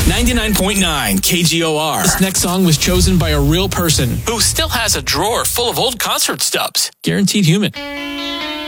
99.9 KGOR. This next song was chosen by a real person who still has a drawer full of old concert stubs. Guaranteed human.